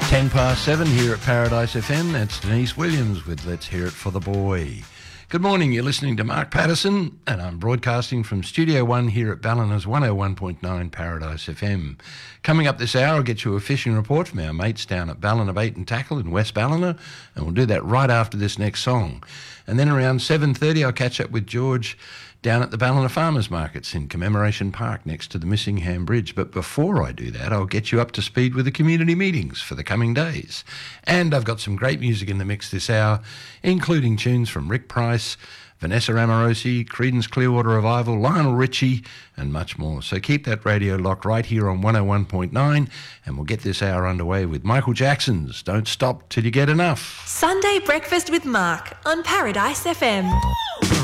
7 here at Paradise FM. That's Denise Williams with Let's Hear It for the Boy. Good morning, you're listening to Mark Patterson and I'm broadcasting from Studio 1 here at Ballina's 101.9 Paradise FM. Coming up this hour, I'll get you a fishing report from our mates down at Ballina Bait and Tackle in West Ballina, and we'll do that right after this next song. And then around 7:30 I'll catch up with George down at the Ballina Farmers Markets in Commemoration Park next to the Missingham Bridge. But before I do that, I'll get you up to speed with the community meetings for the coming days. And I've got some great music in the mix this hour, including tunes from Rick Price, Vanessa Amorosi, Creedence Clearwater Revival, Lionel Richie, and much more. So keep that radio locked right here on 101.9, and we'll get this hour underway with Michael Jackson's Don't Stop Till You Get Enough. Sunday Breakfast with Mark on Paradise FM.